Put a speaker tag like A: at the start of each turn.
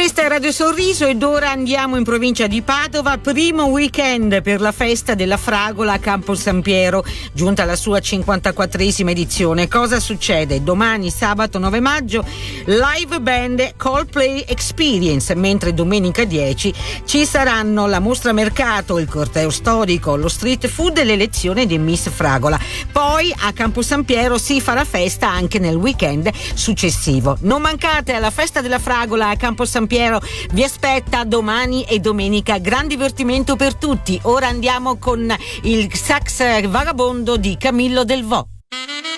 A: Questa è Radio Sorriso ed ora andiamo in provincia di Padova, primo weekend per la festa della fragola a Campo San Piero, giunta alla sua 54esima edizione. Cosa succede? Domani sabato 9 maggio live band Coldplay Experience, mentre domenica 10 ci saranno la mostra mercato, il corteo storico, lo street food e l'elezione di Miss Fragola. Poi a Campo San Piero si farà festa anche nel weekend successivo. Non mancate alla festa della fragola a Campo San Piero, vi aspetta domani e domenica, gran divertimento per tutti. Ora andiamo con il sax vagabondo di Camillo Del Vo'.